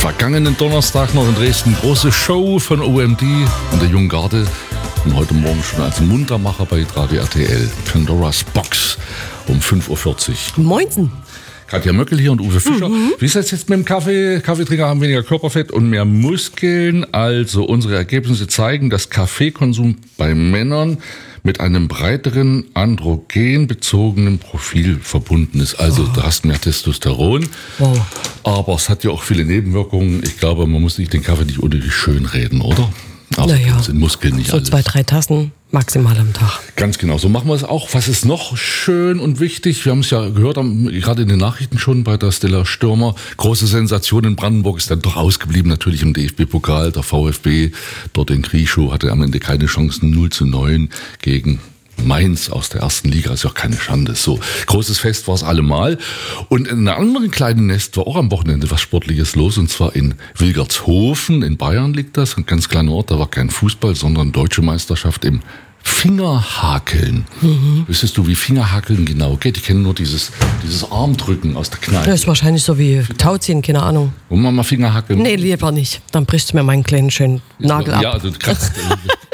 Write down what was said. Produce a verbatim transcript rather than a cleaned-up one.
vergangenen Donnerstag noch in Dresden große Show von O M D und der Jungen Garde. Und heute Morgen schon als Muntermacher bei Radio R T L. Pandora's Box um fünf Uhr vierzig. Moinsen. Katja Möckel hier und Uwe Fischer. Mhm. Wie ist das jetzt mit dem Kaffee? Kaffeetrinker haben weniger Körperfett und mehr Muskeln. Also unsere Ergebnisse zeigen, dass Kaffeekonsum bei Männern mit einem breiteren androgenbezogenen Profil verbunden ist. Also oh. du hast mehr Testosteron, oh. aber es hat ja auch viele Nebenwirkungen. Ich glaube, man muss sich den Kaffee nicht unnötig schön reden, oder? Also naja, sind Muskeln nicht so alles. zwei, drei Tassen maximal am Tag. Ganz genau, so machen wir es auch. Was ist noch schön und wichtig? Wir haben es ja gehört, gerade in den Nachrichten schon bei der Stella Stürmer. Große Sensation in Brandenburg ist dann doch ausgeblieben, natürlich im D F B-Pokal. Der VfB dort in Krieschow hatte am Ende keine Chancen, null zu neun gegen Mainz aus der ersten Liga, ist ja auch keine Schande. So, großes Fest war es allemal. Und in einem anderen kleinen Nest war auch am Wochenende was Sportliches los, und zwar in Wilgertshofen, in Bayern liegt das, ein ganz kleiner Ort, da war kein Fußball, sondern deutsche Meisterschaft im Fingerhakeln. Mhm. Wissest du, wie Fingerhakeln genau geht? Ich kenne nur dieses, dieses Armdrücken aus der Kneipe. Das ist wahrscheinlich so wie Tauziehen, keine Ahnung. Wollen wir mal Fingerhakeln? Nee, lieber nicht. Dann brichst du mir meinen kleinen schönen Nagel ab. Ja, also krass.